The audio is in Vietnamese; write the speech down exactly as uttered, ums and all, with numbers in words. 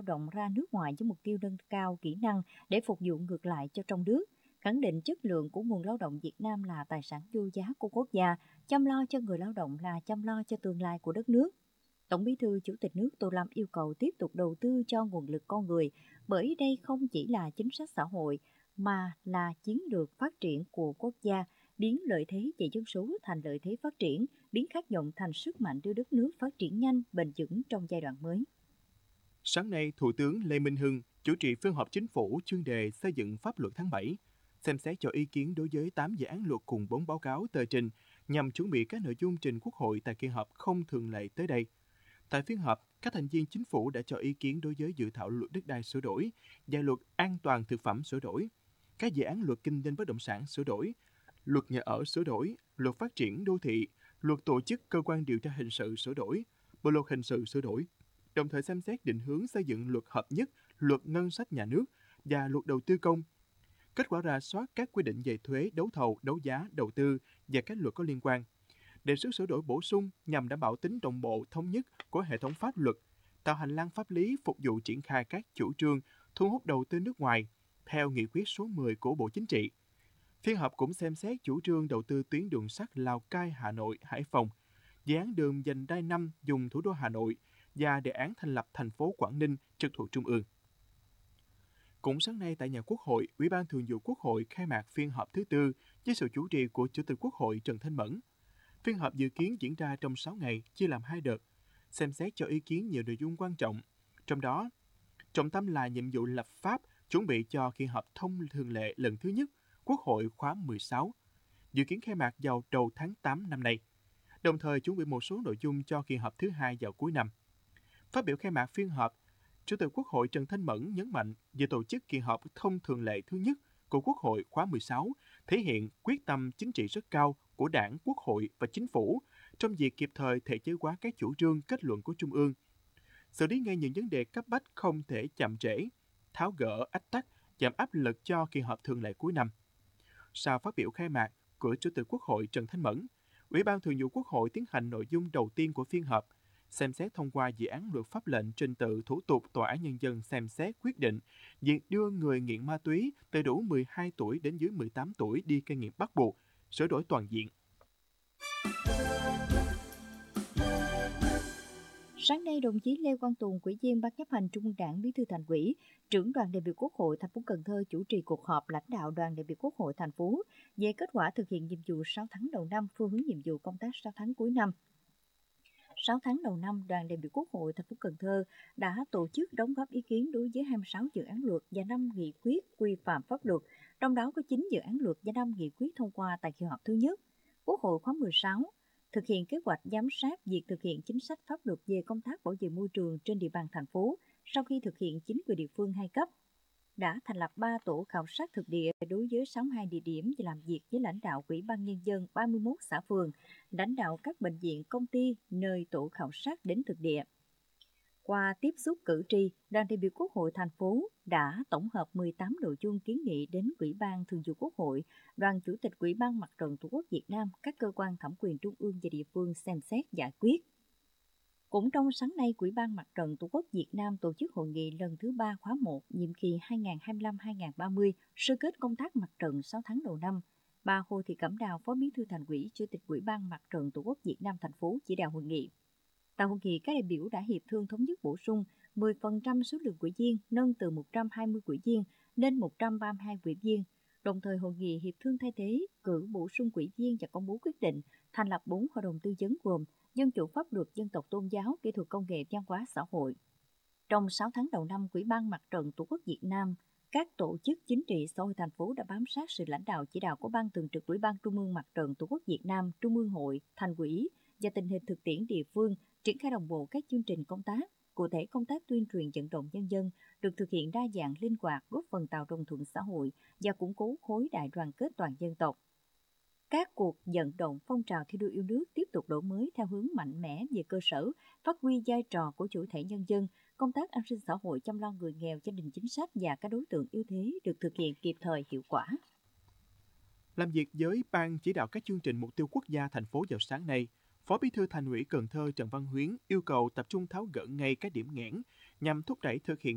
động ra nước ngoài với mục tiêu nâng cao kỹ năng để phục vụ ngược lại cho trong nước, khẳng định chất lượng của nguồn lao động Việt Nam là tài sản vô giá của quốc gia, chăm lo cho người lao động là chăm lo cho tương lai của đất nước. Tổng Bí thư Chủ tịch nước Tô Lâm yêu cầu tiếp tục đầu tư cho nguồn lực con người, bởi đây không chỉ là chính sách xã hội mà là chiến lược phát triển của quốc gia, biến lợi thế về dân số thành lợi thế phát triển, biến khát vọng thành sức mạnh đưa đất nước phát triển nhanh, bền vững trong giai đoạn mới. Sáng nay, Thủ tướng Lê Minh Hưng chủ trì phiên họp chính phủ chuyên đề xây dựng pháp luật tháng bảy, xem xét cho ý kiến đối với tám dự án luật cùng bốn báo cáo tờ trình nhằm chuẩn bị các nội dung trình Quốc hội tại kỳ họp không thường lệ tới đây. Tại phiên họp, các thành viên chính phủ đã cho ý kiến đối với dự thảo luật đất đai sửa đổi và luật an toàn thực phẩm sửa đổi, các dự án luật kinh doanh bất động sản sửa đổi, luật nhà ở sửa đổi, luật phát triển đô thị, luật tổ chức cơ quan điều tra hình sự sửa đổi, bộ luật hình sự sửa đổi, đồng thời xem xét định hướng xây dựng luật hợp nhất, luật ngân sách nhà nước và luật đầu tư công. Kết quả rà soát các quy định về thuế, đấu thầu, đấu giá, đầu tư và các luật có liên quan. Đề xuất sửa đổi bổ sung nhằm đảm bảo tính đồng bộ, thống nhất của hệ thống pháp luật, tạo hành lang pháp lý phục vụ triển khai các chủ trương thu hút đầu tư nước ngoài theo nghị quyết số mười của Bộ Chính trị. Phiên họp cũng xem xét chủ trương đầu tư tuyến đường sắt Lào Cai, Hà Nội, Hải Phòng, dự án đường vành đai năm dùng thủ đô Hà Nội và đề án thành lập thành phố Quảng Ninh trực thuộc Trung ương. Cũng sáng nay tại nhà Quốc hội, Ủy ban Thường vụ Quốc hội khai mạc phiên họp thứ tư với sự chủ trì của Chủ tịch Quốc hội Trần Thanh Mẫn. Phiên họp dự kiến diễn ra trong sáu ngày, chia làm hai đợt, xem xét cho ý kiến nhiều nội dung quan trọng. Trong đó, trọng tâm là nhiệm vụ lập pháp, chuẩn bị cho kỳ họp thông thường lệ lần thứ nhất, Quốc hội khóa mười sáu, dự kiến khai mạc vào đầu tháng tám năm nay, đồng thời chuẩn bị một số nội dung cho kỳ họp thứ hai vào cuối năm. Phát biểu khai mạc phiên họp, Chủ tịch Quốc hội Trần Thanh Mẫn nhấn mạnh về tổ chức kỳ họp thông thường lệ thứ nhất của Quốc hội khóa mười sáu thể hiện quyết tâm chính trị rất cao của Đảng, Quốc hội và Chính phủ trong việc kịp thời thể chế hóa các chủ trương kết luận của Trung ương, xử lý ngay những vấn đề cấp bách không thể chậm trễ, tháo gỡ ách tắc, giảm áp lực cho kỳ họp thường lệ cuối năm. Sau phát biểu khai mạc của Chủ tịch Quốc hội Trần Thanh Mẫn, Ủy ban Thường vụ Quốc hội tiến hành nội dung đầu tiên của phiên họp, xem xét thông qua dự án luật pháp lệnh trình tự thủ tục Tòa án Nhân dân xem xét quyết định việc đưa người nghiện ma túy từ đủ mười hai tuổi đến dưới mười tám tuổi đi cai nghiện bắt buộc, sửa đổi toàn diện. Sáng nay, đồng chí Lê Quang Tùng, Ủy viên Ban chấp hành Trung ương Đảng, Bí thư Thành ủy, trưởng đoàn đại biểu Quốc hội thành phố Cần Thơ chủ trì cuộc họp lãnh đạo đoàn đại biểu Quốc hội thành phố về kết quả thực hiện nhiệm vụ sáu tháng đầu năm, phương hướng nhiệm vụ công tác sáu tháng cuối năm. sáu tháng đầu năm, đoàn đại biểu Quốc hội thành phố Cần Thơ đã tổ chức đóng góp ý kiến đối với hai mươi sáu dự án luật và năm nghị quyết quy phạm pháp luật, trong đó có chín dự án luật và năm nghị quyết thông qua tại kỳ họp thứ nhất. Quốc hội khóa mười sáu thực hiện kế hoạch giám sát việc thực hiện chính sách pháp luật về công tác bảo vệ môi trường trên địa bàn thành phố sau khi thực hiện chính quyền địa phương hai cấp, đã thành lập ba tổ khảo sát thực địa đối với sáu mươi hai địa điểm và làm việc với lãnh đạo Ủy ban Nhân dân ba mươi mốt xã phường, lãnh đạo các bệnh viện, công ty nơi tổ khảo sát đến thực địa. Qua tiếp xúc cử tri, đoàn đại biểu Quốc hội thành phố đã tổng hợp mười tám nội dung kiến nghị đến Ủy ban Thường vụ Quốc hội, Đoàn Chủ tịch Ủy ban Mặt trận Tổ quốc Việt Nam, các cơ quan thẩm quyền trung ương và địa phương xem xét giải quyết. Cũng trong sáng nay, Ủy ban Mặt trận Tổ quốc Việt Nam tổ chức hội nghị lần thứ ba khóa một, nhiệm kỳ hai nghìn không trăm hai mươi lăm đến hai nghìn không trăm ba mươi, sơ kết công tác mặt trận sáu tháng đầu năm. Bà Hồ Thị Cẩm Đào, Phó Bí thư Thành ủy, Chủ tịch Ủy ban Mặt trận Tổ quốc Việt Nam thành phố chỉ đạo hội nghị. Tại hội nghị, các đại biểu đã hiệp thương thống nhất bổ sung mười phần trăm số lượng ủy viên, nâng từ một trăm hai mươi ủy viên lên một trăm ba mươi hai ủy viên. Đồng thời, hội nghị hiệp thương thay thế, cử bổ sung ủy viên và công bố quyết định thành lập bốn hội đồng tư vấn gồm dân chủ pháp luật, dân tộc tôn giáo, kỹ thuật công nghệ, văn hóa xã hội. Trong sáu tháng đầu năm, Ủy ban Mặt trận Tổ quốc Việt Nam, các tổ chức chính trị xã hội thành phố đã bám sát sự lãnh đạo chỉ đạo của Ban Thường trực Ủy ban Trung ương Mặt trận Tổ quốc Việt Nam, Trung ương Hội, Thành ủy và tình hình thực tiễn địa phương, triển khai đồng bộ các chương trình công tác. Cụ thể, công tác tuyên truyền vận động nhân dân được thực hiện đa dạng, linh hoạt, góp phần tạo đồng thuận xã hội và củng cố khối đại đoàn kết toàn dân tộc. Các cuộc vận động phong trào thi đua yêu nước tiếp tục đổi mới theo hướng mạnh mẽ về cơ sở, phát huy vai trò của chủ thể nhân dân, công tác an sinh xã hội, chăm lo người nghèo, gia đình chính sách và các đối tượng yếu thế được thực hiện kịp thời, hiệu quả. Làm việc với Ban chỉ đạo các chương trình mục tiêu quốc gia thành phố vào sáng nay, Phó Bí thư Thành ủy Cần Thơ Trần Văn Huyến yêu cầu tập trung tháo gỡ ngay các điểm nghẽn nhằm thúc đẩy thực hiện